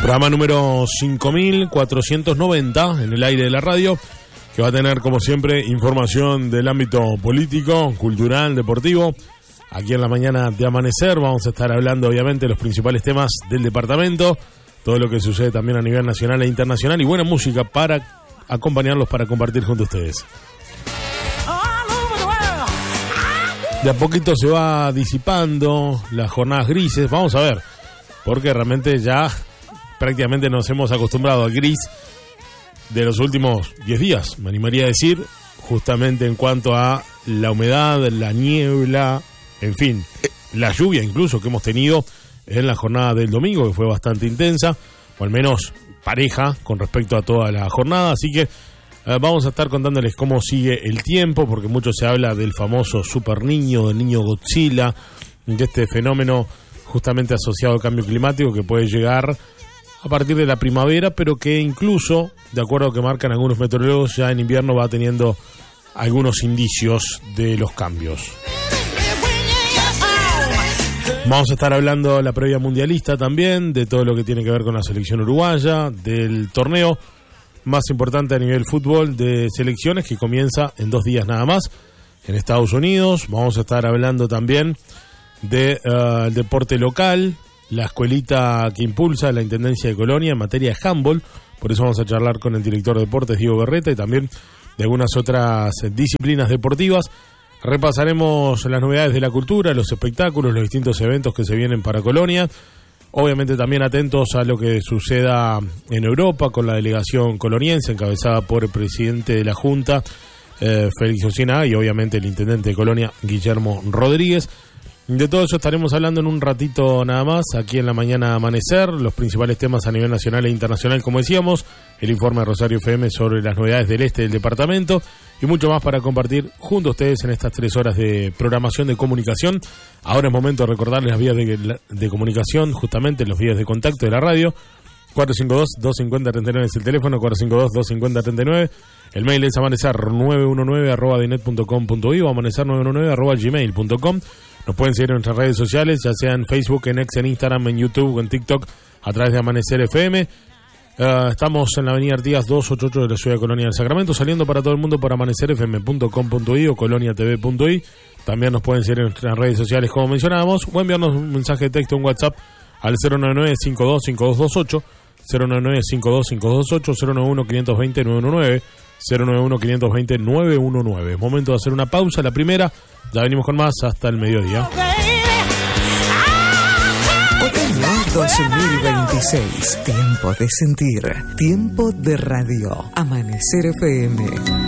Programa número 5490 en el aire de la radio, que va a tener, como siempre, información del ámbito político, cultural, deportivo. Aquí en la mañana de Amanecer vamos a estar hablando, obviamente, de los principales temas del departamento, todo lo que sucede también a nivel nacional e internacional, y buena música para acompañarlos, para compartir junto a ustedes. De a poquito se va disipando las jornadas grises, vamos a ver, porque realmente ya prácticamente nos hemos acostumbrado al gris de los últimos 10 días, me animaría a decir, justamente en cuanto a la humedad, la niebla, en fin, la lluvia incluso que hemos tenido en la jornada del domingo, que fue bastante intensa, o al menos pareja con respecto a toda la jornada, así que vamos a estar contándoles cómo sigue el tiempo, porque mucho se habla del famoso super niño, del niño Godzilla, de este fenómeno justamente asociado al cambio climático que puede llegar a partir de la primavera, pero que incluso, de acuerdo a lo que marcan algunos meteorólogos, ya en invierno va teniendo algunos indicios de los cambios. Vamos a estar hablando de la previa mundialista también, de todo lo que tiene que ver con la selección uruguaya, del torneo más importante a nivel fútbol de selecciones que comienza en 2 días nada más en Estados Unidos. Vamos a estar hablando también del deporte local, la escuelita que impulsa la Intendencia de Colonia en materia de handball. Por eso vamos a charlar con el director de deportes, Diego Berreta, y también de algunas otras disciplinas deportivas. Repasaremos las novedades de la cultura, los espectáculos, los distintos eventos que se vienen para Colonia. Obviamente también atentos a lo que suceda en Europa con la delegación coloniense encabezada por el presidente de la Junta, Félix Ocina, y obviamente el intendente de Colonia, Guillermo Rodríguez. De todo eso estaremos hablando en un ratito nada más, aquí en la mañana Amanecer, los principales temas a nivel nacional e internacional, como decíamos, el informe de Rosario FM sobre las novedades del este del departamento y mucho más para compartir junto a ustedes en estas 3 horas de programación de comunicación. Ahora es momento de recordarles las vías de comunicación, justamente los vías de contacto de la radio. 452-250-39 es el teléfono, 452-250-39. El mail es amanecer919@dinet.com.i o amanecer919@gmail.com. Nos pueden seguir en nuestras redes sociales, ya sea en Facebook, en X, en Instagram, en YouTube, en TikTok, a través de Amanecer FM. Estamos en la avenida Artigas 288 de la ciudad de Colonia del Sacramento, saliendo para todo el mundo por amanecerfm.com.i o coloniatv.i. También nos pueden seguir en nuestras redes sociales, como mencionábamos, o enviarnos un mensaje de texto en WhatsApp al 099-525228, 099-525228, 091-520-919, 091-520-919. Es momento de hacer una pausa, la primera. Ya venimos con más hasta el mediodía. Otoño 2026. Tiempo de sentir. Tiempo de radio. Amanecer FM.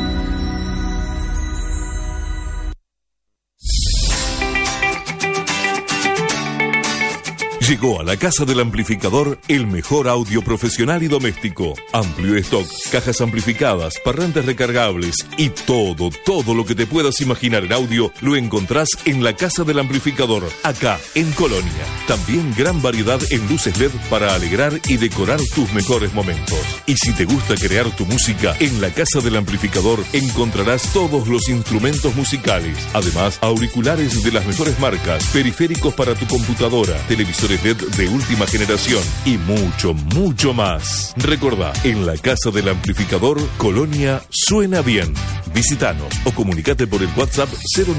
Llegó a la Casa del Amplificador el mejor audio profesional y doméstico. Amplio stock, cajas amplificadas, parlantes recargables y todo lo que te puedas imaginar en audio lo encontrás en la Casa del Amplificador, acá en Colonia. También gran variedad en luces LED para alegrar y decorar tus mejores momentos. Y si te gusta crear tu música, en la Casa del Amplificador encontrarás todos los instrumentos musicales. Además, auriculares de las mejores marcas, periféricos para tu computadora, televisores LED de última generación y mucho más. Recordá, en la Casa del Amplificador, Colonia suena bien. Visítanos o comunicate por el WhatsApp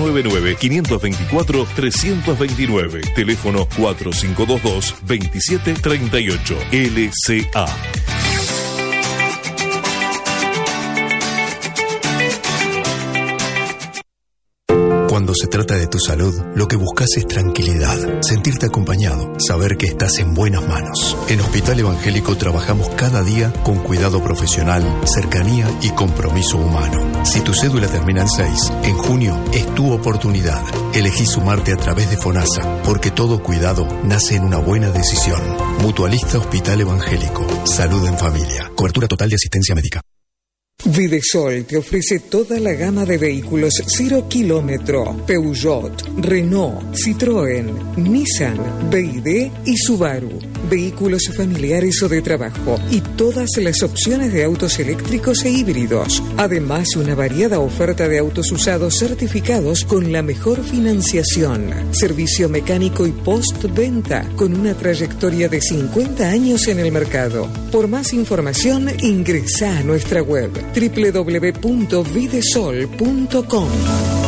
099-524-329. Teléfono 4522-2738. LCA. Cuando se trata de tu salud, lo que buscas es tranquilidad, sentirte acompañado, saber que estás en buenas manos. En Hospital Evangélico trabajamos cada día con cuidado profesional, cercanía y compromiso humano. Si tu cédula termina en 6, en junio es tu oportunidad. Elegí sumarte a través de FONASA, porque todo cuidado nace en una buena decisión. Mutualista Hospital Evangélico. Salud en familia. Cobertura total de asistencia médica. Videsol te ofrece toda la gama de vehículos 0 kilómetro, Peugeot, Renault, Citroën, Nissan, BYD y Subaru. Vehículos familiares o de trabajo y todas las opciones de autos eléctricos e híbridos. Además, una variada oferta de autos usados certificados con la mejor financiación. Servicio mecánico y postventa con una trayectoria de 50 años en el mercado. Por más información, ingresa a nuestra web www.videsol.com.